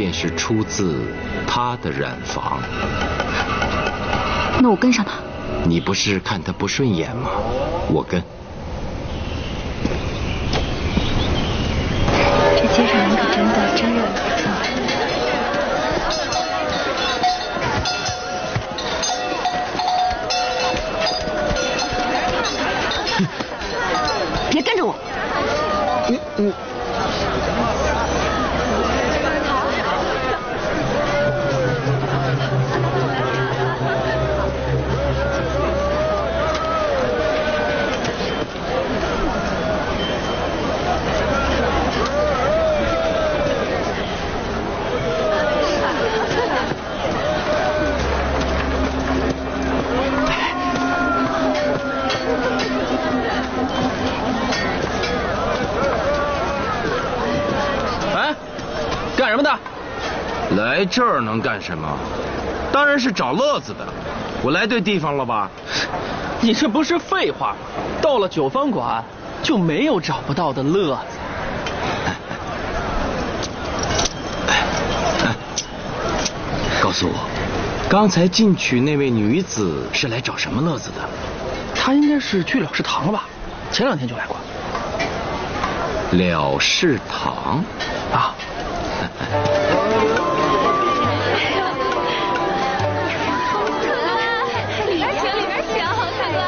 便是出自他的染坊。 那我跟上他。 你不是看他不顺眼吗？我跟。 这街上人可真热闹。别跟着我！ 你。 干什么的？ 来这儿能干什么？当然是找乐子的。我来对地方了吧？ 你这不是废话吗？到了酒坊馆就没有找不到的乐子。 告诉我，刚才进去那位女子是来找什么乐子的？ 她应该是去了事堂了吧？前2天就来过。 了事堂啊。 里边请，大哥。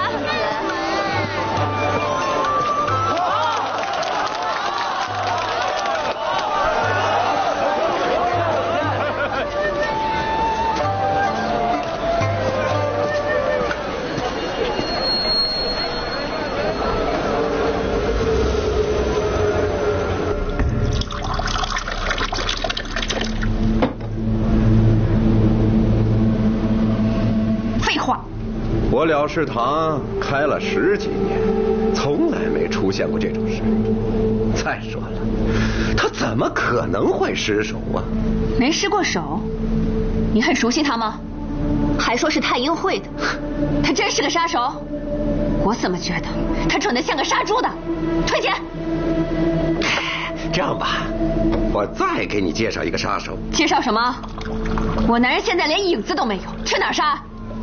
我了事堂开了10几年，从来没出现过这种事。再说了，他怎么可能会失手啊？ 没失过手？你很熟悉他吗？还说是太医会的，他真是个杀手？我怎么觉得他蠢得像个杀猪的？退钱！ 这样吧，我再给你介绍一个杀手。 介绍什么？我男人现在连影子都没有，去哪儿杀？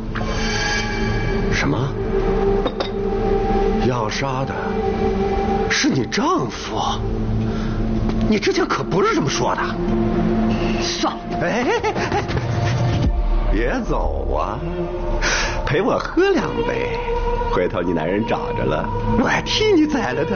什么？要杀的是你丈夫？你之前可不是这么说的。 算了， 别走啊，陪我喝2杯，回头你男人找着了，我还替你宰了他。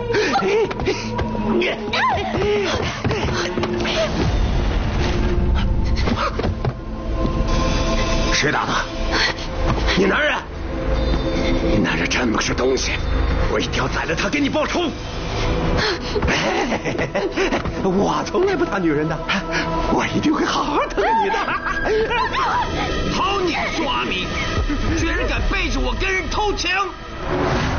谁打的？你男人？你男人真不是东西，我一定要宰了他给你报仇。我从来不打女人的，我一定会好好疼你的。 好你抓迷，居然敢背着我跟人偷情！